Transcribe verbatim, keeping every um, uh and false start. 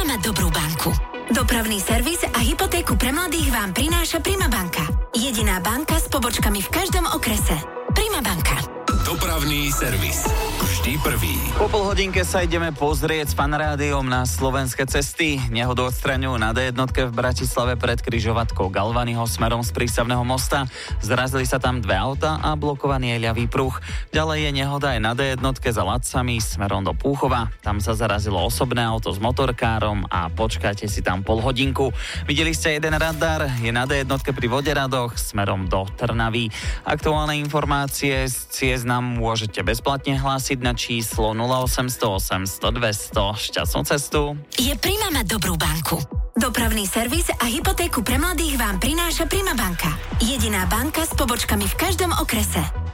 mať dobrú banku. Dopravný servis a hypotéku pre mladých vám prináša Prima banka. Jediná banka s pobočkami v každom okrese. Prima banka. Dopravný servis. Vždy prvý. Po pol hodinke sa ideme pozrieť s Fanrádiom na slovenské cesty. Nehodu odstraňujú na dé jedna v Bratislave pred križovatkou Galvanyho smerom z Prístavného mosta. Zrazili sa tam dve auta a blokovaný je ľavý pruh. Ďalej je nehoda aj na dé jedna za Lacami smerom do Púchova. Tam sa zarazilo osobné auto s motorkárom a počkáte si tam pol hodinku. Videli ste jeden radar, je na dé jedna pri Voderadoch smerom do Trnavy. Aktuálne informácie z ciest nám môžete bezplatne hlásiť na číslo nula osem nula osem, sto, dvesto. Šťastnú cestu. Je Prima mať dobrú banku. Dopravný servis a hypotéku pre mladých vám prináša Prima banka. Jediná banka s pobočkami v každom okrese.